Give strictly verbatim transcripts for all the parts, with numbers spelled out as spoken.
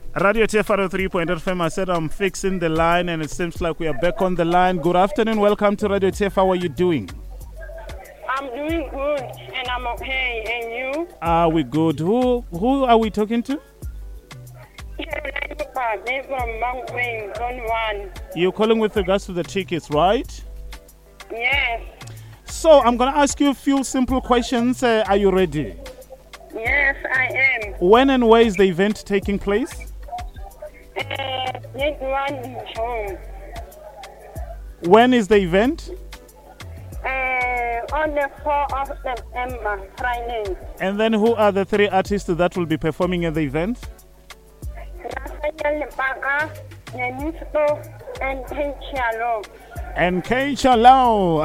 Radio T F R three point F M. I said I'm fixing the line and it seems like we are back on the line. Good afternoon. Welcome to Radio T F. How are you doing? I'm doing good and I'm okay. And you? Are we good? Who who are we talking to? Caroline from Mount Wayne, Zone one. You're calling with regards to the tickets, right? Yes. So I'm going to ask you a few simple questions. Uh, are you ready? Yes, I am. When and where is the event taking place? Uh, Zone one is home. When is the event? Uh, on the fourth of September, Friday. And then who are the three artists that will be performing at the event? Rafael Lepaka, Nenisto, and Kenchialo. And K Chalao.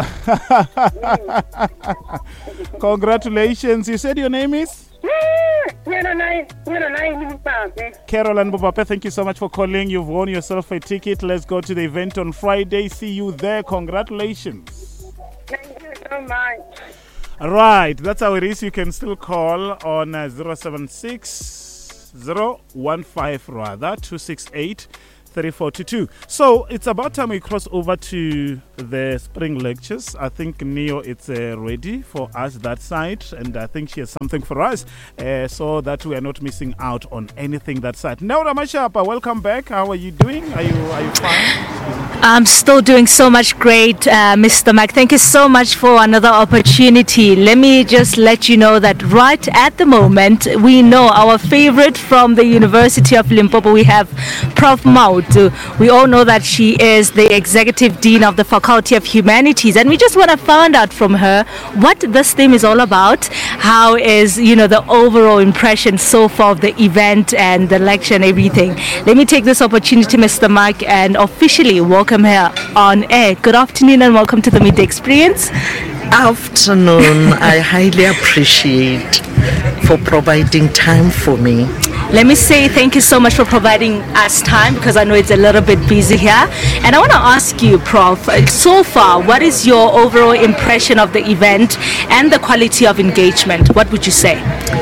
Mm. Congratulations. You said your name is? Caroline, Caroline Mpake. Caroline Bobape, thank you so much for calling. You've won yourself a ticket. Let's go to the event on Friday. See you there. Congratulations. Thank you so much. Right, that's how it is. You can still call on uh, zero seven six zero one five rather two six eight three four two two. So it's about time we cross over to the spring lectures. I think Neo it's uh, ready for us that side, and I think she has something for us uh, so that we are not missing out on anything that side. Now Ramashapa, welcome back. How are you doing? Are you are you fine? I'm still doing so much great, uh, Mister Mike. Thank you so much for another opportunity. Let me just let you know that right at the moment, we know our favorite from the University of Limpopo. We have Professor Mautu. We all know that she is the Executive Dean of the Faculty of Humanities, and we just want to find out from her what this theme is all about. How is, you know, the overall impression so far of the event and the lecture and everything. Let me take this opportunity, Mister Mike, and officially welcome here on air. Good afternoon and welcome to the Midday Experience. Afternoon. I highly appreciate for providing time for me. Let me say thank you so much for providing us time, because I know it's a little bit busy here. And I want to ask you, Prof, so far, what is your overall impression of the event and the quality of engagement? What would you say?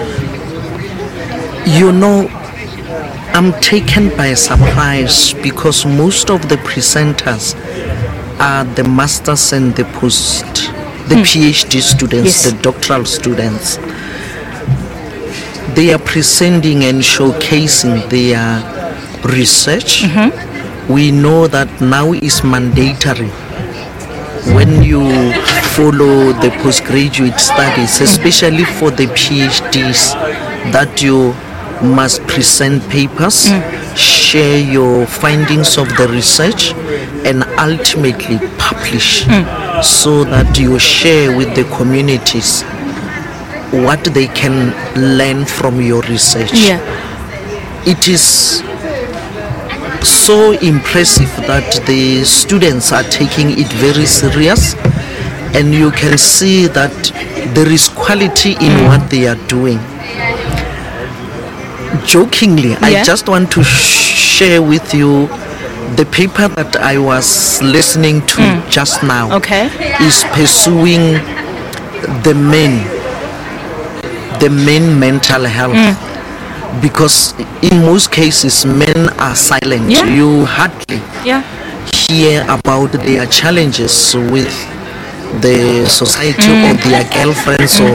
You know, I'm taken by surprise because most of the presenters are the masters and the post, the mm. PhD students, yes. the doctoral students. They are presenting and showcasing their research. Mm-hmm. We know that now is mandatory when you follow the postgraduate studies, especially for the PhDs, that you must present papers, mm. share your findings of the research, and ultimately publish, mm. so that you share with the communities what they can learn from your research. Yeah. It is so impressive that the students are taking it very serious, and you can see that there is quality in what they are doing. Jokingly, yeah. I just want to sh- share with you the paper that I was listening to mm. just now. Okay. Is pursuing the men, the men mental health. Mm. Because in most cases, men are silent. Yeah. You hardly yeah. hear about their challenges with the society mm. or their girlfriends, mm.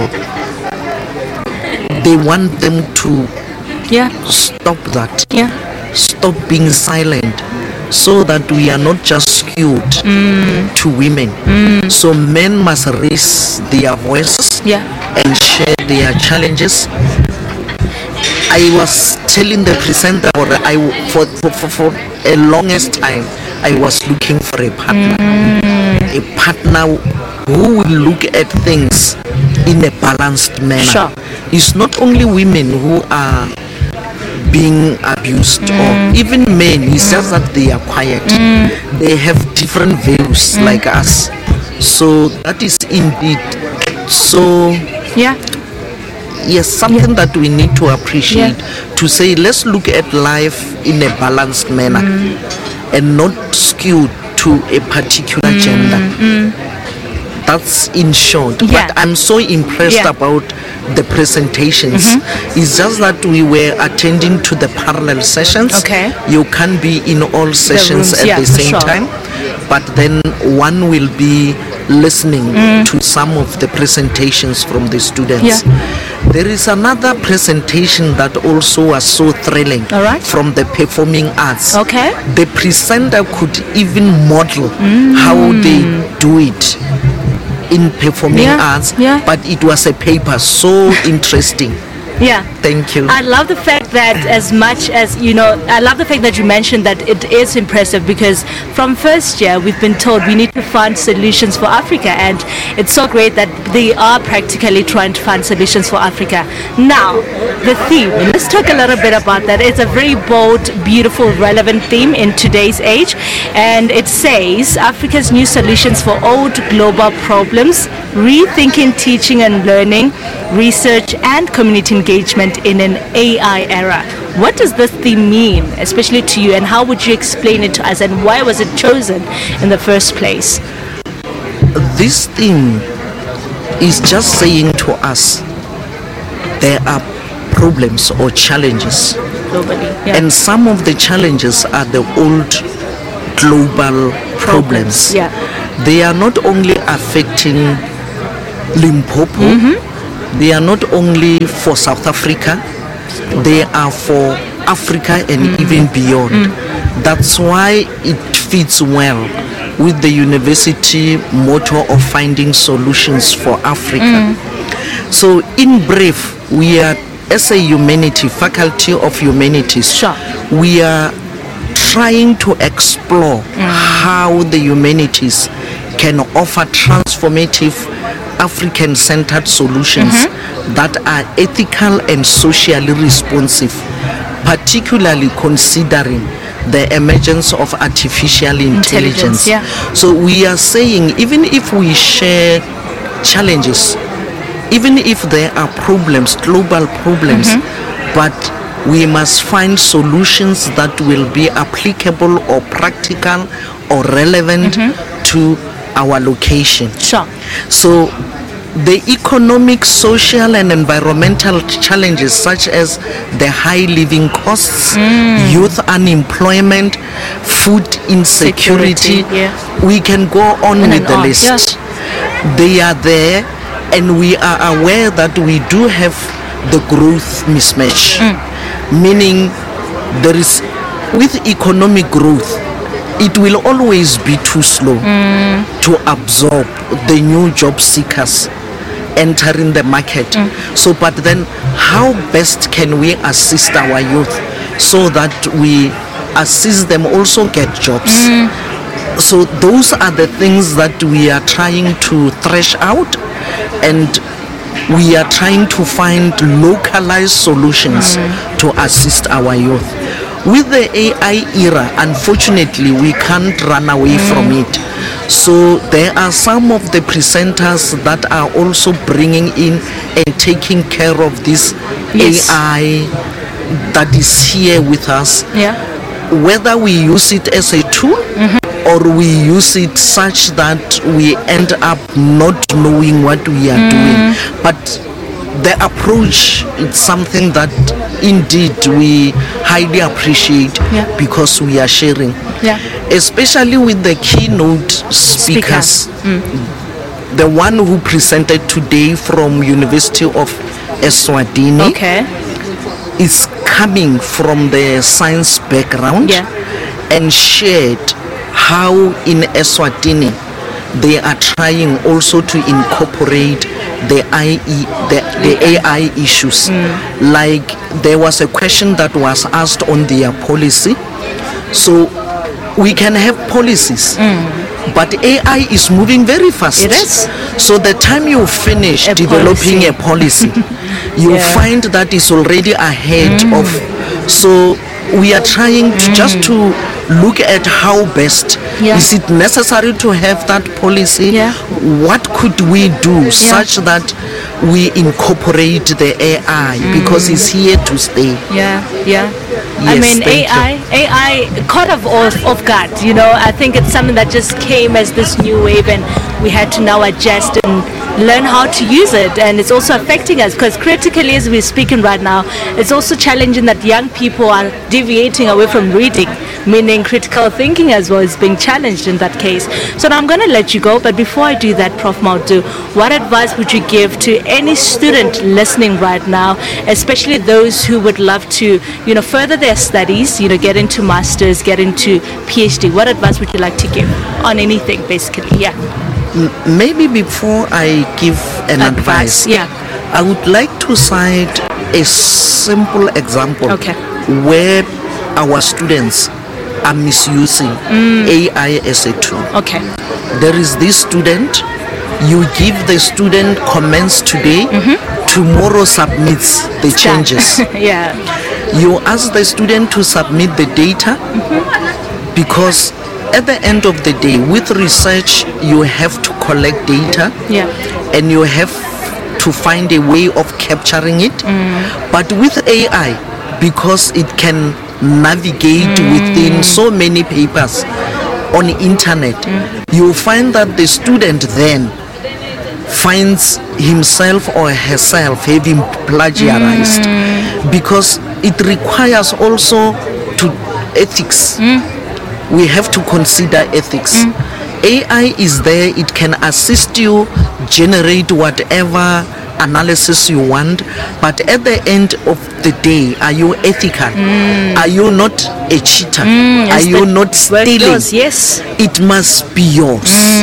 or they want them to Yeah. stop that. Yeah. Stop being silent, so that we are not just skewed mm. to women. Mm. So men must raise their voices, yeah. and share their challenges. I was telling the presenter, or I for for, for, for a longest time, I was looking for a partner, mm. a partner who will look at things in a balanced manner. Sure. It's not only women who are being abused, mm. or even men. It's just that they are quiet. Mm. They have different views mm. like us. So that is indeed so. Yeah. Yes, something yeah. that we need to appreciate. Yeah. To say, let's look at life in a balanced manner, mm. and not skewed to a particular mm. gender. Mm. That's in short. Yeah. But I'm so impressed Yeah. about the presentations. Mm-hmm. It's just that we were attending to the parallel sessions. Okay. You can't be in all sessions rooms, at yeah, the for same sure. time. But then one will be listening Mm. to some of the presentations from the students. Yeah. There is another presentation that also was so thrilling All right. from the performing arts. Okay. The presenter could even model how they do it in performing Yeah, arts, yeah. but it was a paper so interesting. Yeah. Thank you. I love the fact that as much as, you know, I love the fact that you mentioned that it is impressive, because from first year we've been told we need to find solutions for Africa, and it's so great that they are practically trying to find solutions for Africa. Now, the theme, let's talk a little bit about that. It's a very bold, beautiful, relevant theme in today's age, and it says Africa's new solutions for old global problems, rethinking teaching and learning, research and community engagement in an A I era. What does this theme mean, especially to you, and how would you explain it to us, and why was it chosen in the first place? This theme is just saying to us there are problems or challenges, Globally, yeah. and some of the challenges are the old global problems. Yeah. They are not only affecting Limpopo, they are not only for South Africa, they are for Africa and even beyond. That's why it fits well with the university motto of finding solutions for Africa. So in brief, we are, as a humanity, faculty of humanities, Sure. we are trying to explore how the humanities can offer transformative African-centered solutions that are ethical and socially responsive, particularly considering the emergence of artificial intelligence. Intelligence, yeah. So we are saying, even if we share challenges, even if there are problems, global problems, but we must find solutions that will be applicable or practical or relevant to our location. Sure. So the economic, social and environmental challenges such as the high living costs, youth unemployment, food insecurity, Security, yeah. we can go on On with and the on, list. yeah. They are there, and we are aware that we do have the growth mismatch, meaning there is, with economic growth, it will always be too slow to absorb the new job seekers entering the market. So, but then how best can we assist our youth so that we assist them also get jobs? So those are the things that we are trying to thresh out, and we are trying to find localized solutions to assist our youth. With the A I era, unfortunately, we can't run away from it. So there are some of the presenters that are also bringing in and taking care of this Yes. A I that is here with us. Yeah. Whether we use it as a tool or we use it such that we end up not knowing what we are doing. But the approach is something that indeed we highly appreciate, Yeah. because we are sharing. Yeah. Especially with the keynote speakers. The one who presented today from University of Eswatini Okay. is coming from the science background, Yeah. and shared how in Eswatini they are trying also to incorporate the I E, the, the A I issues. Like there was a question that was asked on their policy. So we can have policies, but A I is moving very fast. It is. So the time you finish A developing policy. a policy, you Yeah. find that is already ahead of. So we are trying to just to look at how best, Yeah. is it necessary to have that policy? Yeah. What could we do such that we incorporate the A I mm. because it's here to stay. Yeah, yeah. Yes, I mean, A I, you. A I caught of off, off guard, you know. I think it's something that just came as this new wave, and we had to now adjust and learn how to use it. And it's also affecting us because critically, as we're speaking right now, it's also challenging that young people are deviating away from reading, meaning critical thinking as well is being challenged in that case. So now I'm going to let you go, but before I do that, Professor Mawudu, what advice would you give to any student listening right now, especially those who would love to, you know, further their studies, you know, get into masters, get into PhD? What advice would you like to give on anything, basically? Yeah. M- maybe before I give an advice, advice yeah, I would like to cite a simple example okay. where our students are misusing mm. A I as a tool. Okay. There is this student, you give the student comments today, mm-hmm. tomorrow submits the changes. Yeah. You ask the student to submit the data mm-hmm. because at the end of the day, with research, you have to collect data yeah. and you have to find a way of capturing it. Mm. But with A I, because it can navigate mm. within so many papers on the internet, mm. you find that the student then finds himself or herself having plagiarized mm. because it requires also to ethics. Mm. We have to consider ethics. Mm. A I is there, it can assist you generate whatever analysis you want, but at the end of the day, are you ethical? Mm. Are you not a cheater? Mm, are you not stealing? Yours, yes. It must be yours.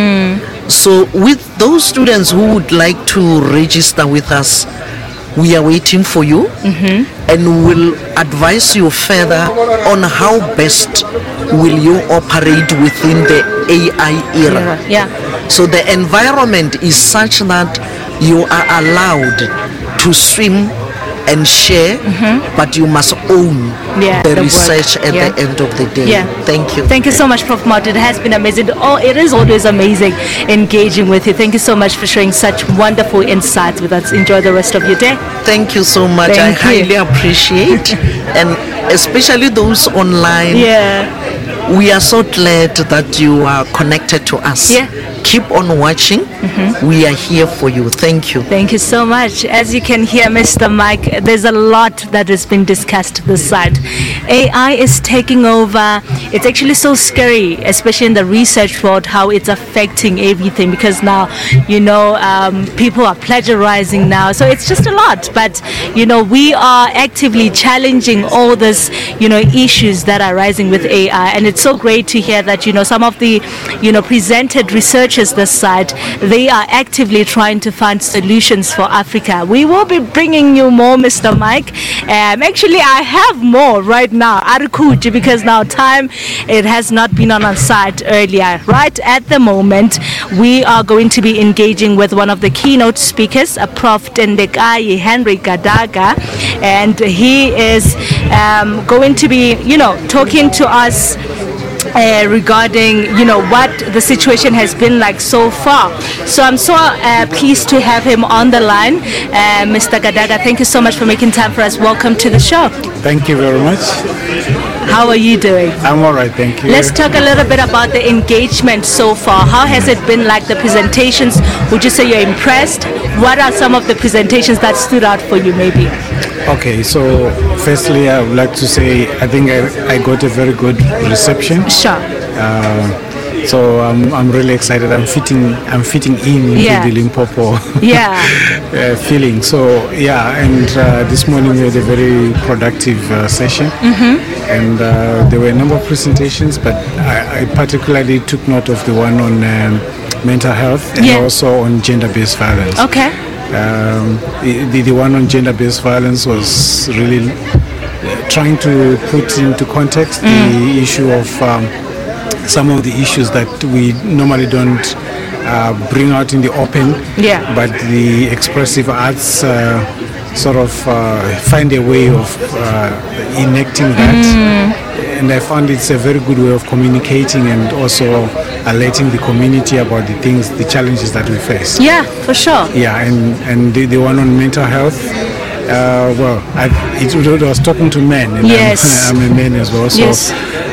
Mm. So with those students who would like to register with us, we are waiting for you mm-hmm. and will advise you further on how best will you operate within the A I era. Yeah. yeah. So the environment is such that you are allowed to swim and share, mm-hmm. but you must own yeah, the, the research work. at yeah. the end of the day. Yeah. Thank you. Thank you so much, Professor Mawudu. It has been amazing. Oh, it is always amazing engaging with you. Thank you so much for sharing such wonderful insights with us. Enjoy the rest of your day. Thank you so much. Thank I you. highly appreciate, and especially those online. Yeah. We are so glad that you are connected to us. Yeah. Keep on watching. Mm-hmm. We are here for you. Thank you. Thank you so much. As you can hear, Mister Mike, there's a lot that has been discussed this side. A I is taking over. It's actually so scary, especially in the research world, how it's affecting everything, because now, you know, um, people are plagiarizing now. So it's just a lot. But, you know, we are actively challenging all this, you know, issues that are rising with A I. And it's so great to hear that, you know, some of the, you know, presented researchers this side, they are actively trying to find solutions for Africa. We will be bringing you more, Mister Mike. Um, actually, I have more right now, Arikuji, because now time, it has not been on our side earlier. Right at the moment, we are going to be engaging with one of the keynote speakers, a Professor Tendekayi Henry Gadaga, and he is um, going to be, you know, talking to us Uh, regarding, you know, what the situation has been like so far. So I'm so uh, pleased to have him on the line. Uh, Mister Gadaga, thank you so much for making time for us. Welcome to the show. Thank you very much. How are you doing? I'm all right, thank you. Let's talk a little bit about the engagement so far. How has it been like, the presentations? Would you say you're impressed? What are some of the presentations that stood out for you maybe? Okay, so firstly, I would like to say I think I, I got a very good reception. Sure. Uh, so I'm, I'm really excited. I'm fitting I'm fitting in into Yeah. the Limpopo Yeah. uh, feeling. So yeah, and uh, this morning we had a very productive uh, session, mm-hmm. and uh, there were a number of presentations, but I, I particularly took note of the one on um, mental health and Yeah. also on gender-based violence. Okay. Um, the, the one on gender-based violence was really uh, trying to put into context mm. the issue of um, some of the issues that we normally don't uh, bring out in the open, Yeah. but the expressive arts uh, sort of uh, find a way of uh, enacting that. Mm. And I found it's a very good way of communicating and also alerting the community about the things, the challenges that we face. Yeah, for sure. Yeah, and, and the, the one on mental health, uh, well, I, it, it was talking to men, and yes. I'm, I'm a man as well, so yes.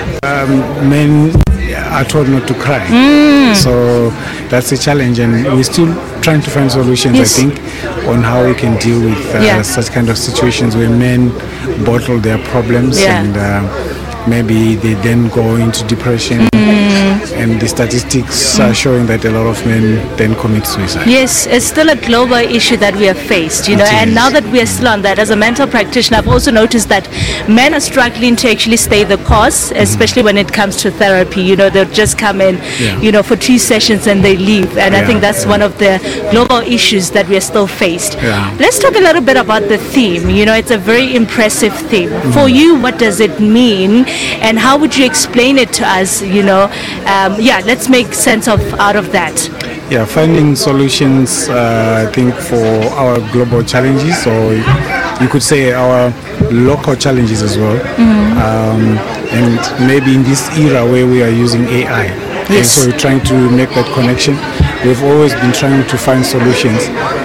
um, men are told not to cry. Mm. So that's a challenge, and we're still trying to find solutions, yes. I think, on how we can deal with uh, yeah. such kind of situations where men bottle their problems yeah. and uh, maybe they then go into depression. Mm. And the statistics mm. are showing that a lot of men then commit suicide. Yes, it's still a global issue that we have faced, you know, It and is. now that we are still on that, as a mental practitioner, I've also noticed that men are struggling to actually stay the course, especially mm. when it comes to therapy. You know, they'll just come in, yeah. you know, for two sessions and they leave. And yeah, I think that's yeah. one of the global issues that we are still faced. Yeah. Let's talk a little bit about the theme. You know, it's a very impressive theme. Mm. For you, what does it mean? And how would you explain it to us, you know? Um, yeah, let's make sense of out of that. Yeah, finding solutions, uh, I think, for our global challenges, or you could say our local challenges as well. Mm-hmm. Um, and maybe in this era where we are using A I, yes. and so we're trying to make that connection. We've always been trying to find solutions,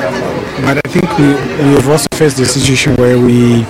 but I think we we have also faced a situation where we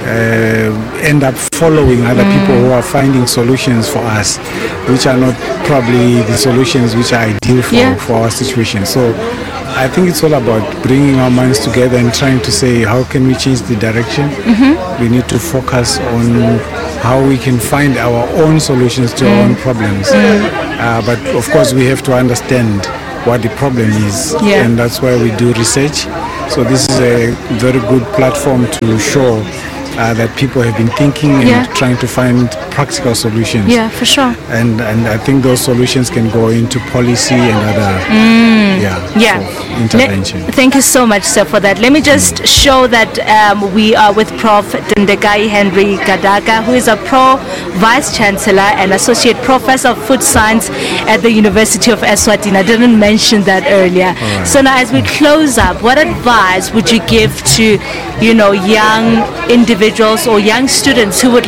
Uh, end up following other mm. people who are finding solutions for us, which are not probably the solutions which are ideal for, yeah. for our situation. So I think it's all about bringing our minds together and trying to say, how can we change the direction? Mm-hmm. We need to focus on how we can find our own solutions to mm. our own problems. Mm. Uh, but of course we have to understand what the problem is, yeah. and that's why we do research. So this is a very good platform to show Uh, that people have been thinking and yeah. trying to find practical solutions. Yeah, for sure. And and I think those solutions can go into policy and other mm. yeah, yeah. sort of intervention. Le- thank you so much, sir, for that. Let me just mm. show that um, we are with Professor Tendekai Henry Gadaka, who is a Pro Vice Chancellor and Associate Professor of Food Science at the University of Eswatini. I didn't mention that earlier. Right. So now, as we close up, what advice would you give to, you know, young individuals or young students who would